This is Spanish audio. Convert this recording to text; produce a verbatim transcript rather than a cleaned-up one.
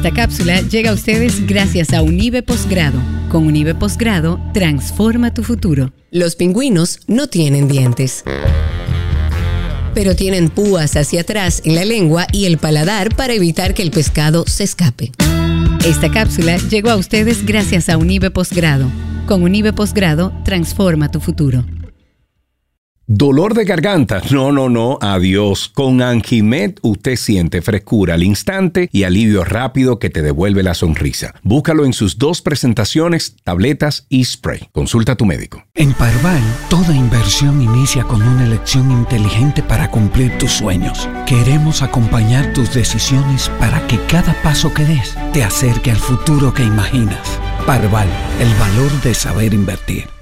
Esta cápsula llega a ustedes gracias a Unive Posgrado. Con Unive Posgrado, transforma tu futuro. Los pingüinos no tienen dientes, pero tienen púas hacia atrás en la lengua y el paladar para evitar que el pescado se escape. Esta cápsula llegó a ustedes gracias a Unive Posgrado. Con Unive Posgrado, transforma tu futuro. ¿Dolor de garganta? No, no, no, adiós. Con Anjimed usted siente frescura al instante y alivio rápido que te devuelve la sonrisa. Búscalo en sus dos presentaciones, tabletas y spray. Consulta a tu médico. En Parval, toda inversión inicia con una elección inteligente para cumplir tus sueños. Queremos acompañar tus decisiones para que cada paso que des te acerque al futuro que imaginas. Parval, el valor de saber invertir.